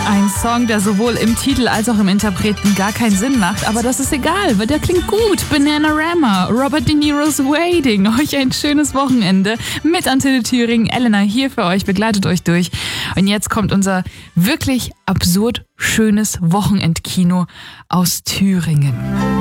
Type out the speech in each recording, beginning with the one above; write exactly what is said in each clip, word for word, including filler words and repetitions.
Ein Song, der sowohl im Titel als auch im Interpreten gar keinen Sinn macht, aber das ist egal, weil der klingt gut. Bananarama, Robert De Niro's Waiting. Euch ein schönes Wochenende mit Antenne Thüringen. Elena hier für euch, begleitet euch durch. Und jetzt kommt unser wirklich absurd schönes Wochenendkino aus Thüringen.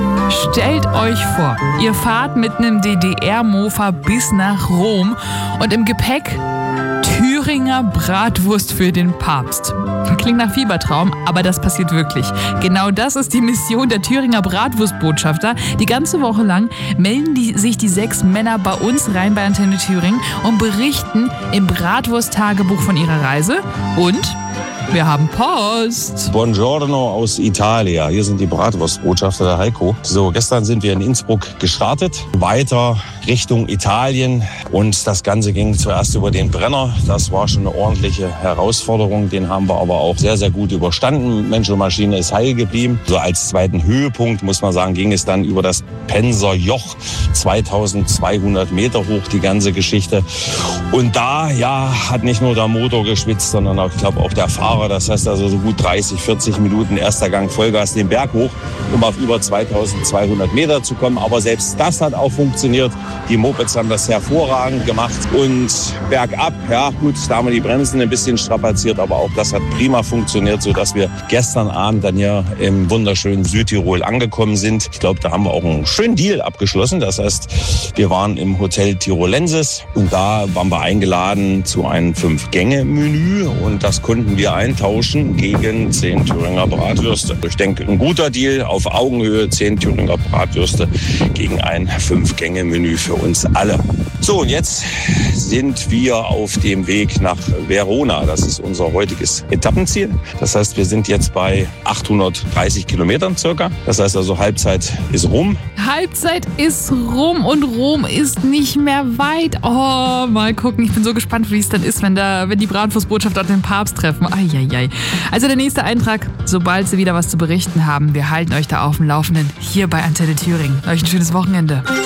Stellt euch vor, ihr fahrt mit einem D D R-Mofa bis nach Rom und im Gepäck Thüringer Bratwurst für den Papst. Klingt nach Fiebertraum, aber das passiert wirklich. Genau das ist die Mission der Thüringer Bratwurstbotschafter. Die ganze Woche lang melden die, sich die sechs Männer bei uns rein bei Antenne Thüringen und berichten im Bratwurst-Tagebuch von ihrer Reise. Und wir haben Post. Buongiorno aus Italia. Hier sind die Bratwurstbotschafter, der Heiko. So, gestern sind wir in Innsbruck gestartet, weiter Richtung Italien und das Ganze ging zuerst über den Brenner. Das war schon eine ordentliche Herausforderung. Den haben wir aber auch sehr, sehr gut überstanden. Mensch und Maschine ist heil geblieben. So als zweiten Höhepunkt, muss man sagen, ging es dann über das Penser Joch, zweitausendzweihundert Meter hoch, die ganze Geschichte. Und da, ja, hat nicht nur der Motor geschwitzt, sondern auch, ich glaube, auch der Fahrer. Das heißt also so gut dreißig, vierzig Minuten erster Gang Vollgas den Berg hoch, um auf über zweitausendzweihundert Meter zu kommen. Aber selbst das hat auch funktioniert. Die Mopeds haben das hervorragend gemacht. Und bergab, ja gut, da haben wir die Bremsen ein bisschen strapaziert, aber auch das hat prima funktioniert, sodass wir gestern Abend dann hier im wunderschönen Südtirol angekommen sind. Ich glaube, da haben wir auch einen schönen Deal abgeschlossen. Das heißt, wir waren im Hotel Tirolensis und da waren wir eingeladen zu einem Fünf-Gänge-Menü und das konnten wir eintauschen gegen zehn Thüringer Bratwürste. Ich denke, ein guter Deal auf Augenhöhe, zehn Thüringer Bratwürste gegen ein Fünf-Gänge-Menü für uns alle. So, und jetzt sind wir auf dem Weg nach Verona. Das ist unser heutiges Etappenziel. Das heißt, wir sind jetzt bei achthundertdreißig Kilometern circa. Das heißt also, Halbzeit ist rum. Halbzeit ist rum und Rom ist nicht mehr weit. Oh, mal gucken. Ich bin so gespannt, wie es dann ist, wenn, der, wenn die Bratwurstbotschafter den Papst treffen. Eieiei. Also der nächste Eintrag, sobald sie wieder was zu berichten haben. Wir halten euch da auf dem Laufenden hier bei Antenne Thüringen. Euch ein schönes Wochenende.